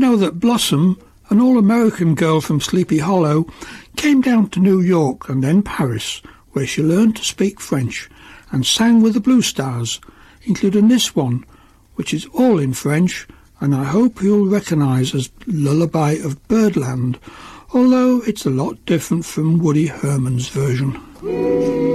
know that Blossom, an all-American girl from Sleepy Hollow, came down to New York and then Paris, where she learned to speak French and sang with the Blue Stars, including this one, which is all in French, and I hope you'll recognise as Lullaby of Birdland, although it's a lot different from Woody Herman's version.